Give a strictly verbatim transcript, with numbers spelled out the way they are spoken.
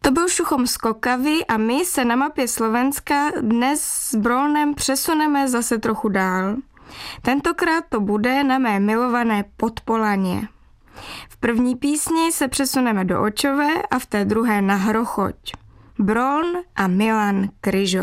To byl Šuchom z Kokavy a my se na mapě Slovenska dnes s Brolnem přesuneme zase trochu dál. Tentokrát to bude na mé milované Podpolaně. V první písni se přesuneme do Očové a v té druhé na Hrochoť. Broln a Milan Kryžo.